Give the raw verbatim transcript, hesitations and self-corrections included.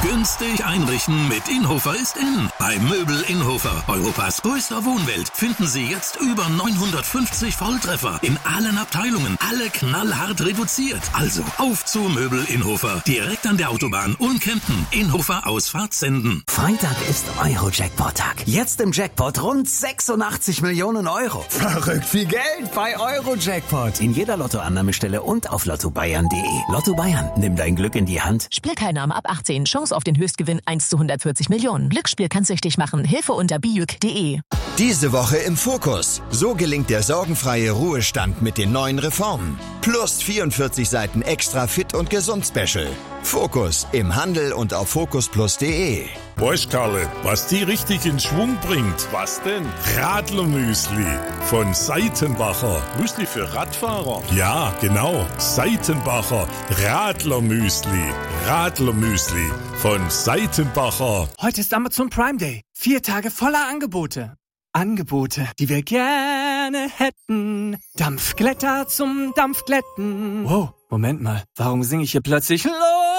Günstig einrichten mit Inhofer ist in. Bei Möbel Inhofer, Europas größter Wohnwelt, finden Sie jetzt über neunhundertfünfzig Volltreffer in allen Abteilungen. Alle knallhart reduziert. Also auf zu Möbel Inhofer. Direkt an der Autobahn Ulm-Kempten. Inhofer Ausfahrt Senden. Freitag ist Euro-Jackpot-Tag. Jetzt im Jackpot rund sechsundachtzig Millionen Euro. Verrückt viel Geld bei Euro-Jackpot. In jeder Lottoannahmestelle und auf lotto bayern punkt de. Lotto Bayern, nimm dein Glück in die Hand. Spielteilnahme ab achtzehn. Chance auf den Höchstgewinn eins zu hundertvierzig Millionen. Glücksspiel kann süchtig machen. Hilfe unter bijuk punkt de. Diese Woche im Fokus. So gelingt der sorgenfreie Ruhestand mit den neuen Reformen. Plus vierundvierzig Seiten extra Fit und Gesund Special. Fokus im Handel und auf fokus plus punkt de. Weißt Karle, was die richtig in Schwung bringt? Was denn? Radlermüsli von Seitenbacher. Müsli für Radfahrer? Ja, genau. Seitenbacher Radlermüsli. Radlermüsli von Seitenbacher. Heute ist Amazon Prime Day. Vier Tage voller Angebote. Angebote, die wir gerne hätten. Dampfglätter zum Dampfglätten. Wow, Moment mal. Warum singe ich hier plötzlich Los?